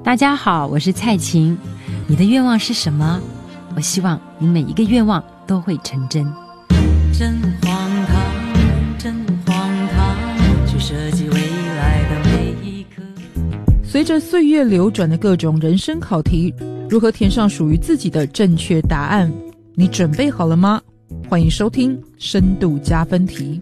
大家好，我是蔡琴。你的愿望是什么？我希望你每一个愿望都会成真。 真荒唐，真荒唐，去设计未来的每一刻。 随着岁月流转的各种人生考题，如何填上属于自己的正确答案？你准备好了吗？欢迎收听深度加分题。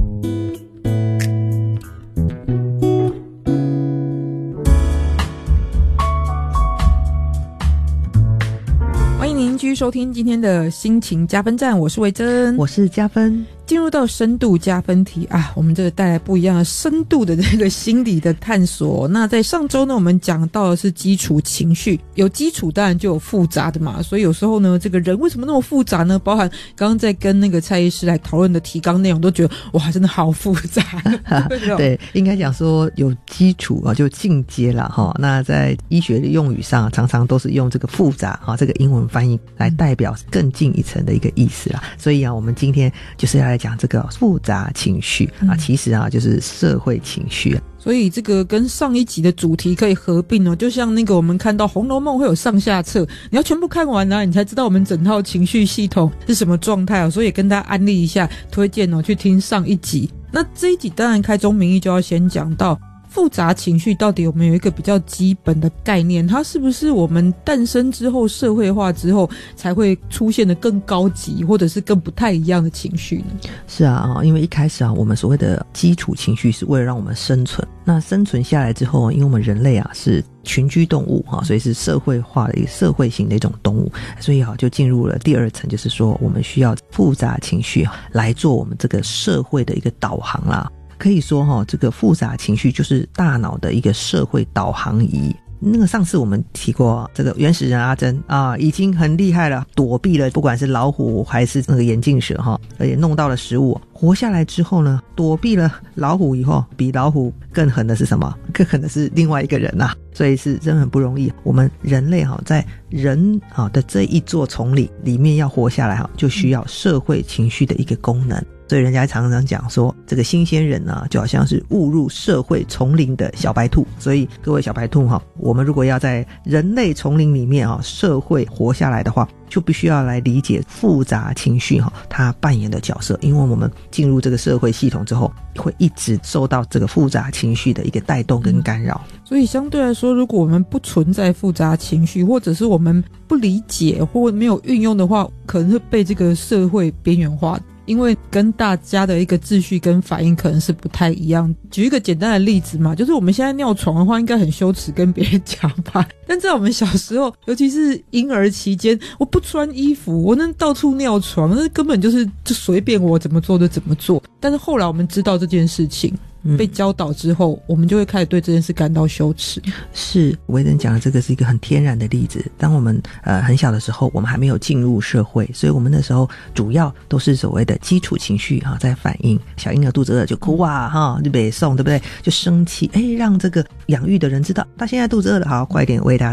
欢迎您继续收听今天的心情加分站，我是维珍， 我是加分。 进入到深度加分题啊，我们这个带来不一样的深度的这个心理的探索。那在上周呢，我们讲到的是基础情绪，有基础当然就有复杂的嘛，所以有时候呢，这个人为什么那么复杂呢？包含刚刚在跟那个蔡医师来讨论的提纲内容，都觉得哇，真的好复杂。 对，应该讲说有基础啊，就进阶啦哈。那在医学的用语上，常常都是用这个复杂啊这个英文翻译来代表更进一层的一个意思啦。所以啊，我们今天就是要来讲这个复杂情绪啊，其实啊就是社会情绪。 所以这个跟上一集的主题可以合并哦，就像那个我们看到《红楼梦》会有上下册，你要全部看完啊，你才知道我们整套情绪系统是什么状态哦。所以也跟大家安利一下，推荐哦去听上一集。那这一集当然开宗明义就要先讲到复杂情绪到底有没有一个比较基本的概念，它是不是我们诞生之后社会化之后才会出现的更高级或者是更不太一样的情绪呢？ 是啊，因为一开始啊，我们所谓的基础情绪是为了让我们生存，那生存下来之后，因为我们人类啊是群居动物啊，所以是社会化的一个社会型的一种动物，所以啊就进入了第二层，就是说我们需要复杂情绪来做我们这个社会的一个导航啦。可以说这个复杂情绪就是大脑的一个社会导航仪。那个上次我们提过这个原始人阿珍啊，已经很厉害了，躲避了不管是老虎还是那个眼镜蛇而且弄到了食物，活下来之后呢，躲避了老虎以后，比老虎更狠的是什么？更狠的是另外一个人啊，所以是真的很不容易。我们人类在人的这一座丛林里面要活下来就需要社会情绪的一个功能。所以人家常常讲说，这个新鲜人呢，就好像是误入社会丛林的小白兔。所以各位小白兔我们如果要在人类丛林里面社会活下来的话，就必须要来理解复杂情绪它扮演的角色。因为我们进入这个社会系统之后，会一直受到这个复杂情绪的一个带动跟干扰。 所以相对来说，如果我们不存在复杂情绪，或者是我们不理解或没有运用的话，可能会被这个社会边缘化，因为跟大家的一个秩序跟反应可能是不太一样。举一个简单的例子嘛，就是我们现在尿床的话，应该很羞耻跟别人讲吧，但在我们小时候，尤其是婴儿期间，我不穿衣服，我能到处尿床，那根本就随便我怎么做就怎么做。但是后来我们知道这件事情，被教导之后，我们就会开始对这件事感到羞耻。是维珍讲的这个是一个很天然的例子。当我们很小的时候，我们还没有进入社会，所以我们那时候主要都是所谓的基础情绪在反应。小婴儿肚子饿就哭啊就北送，对不对？就生气，让这个养育的人知道他现在肚子饿了，好，快点喂他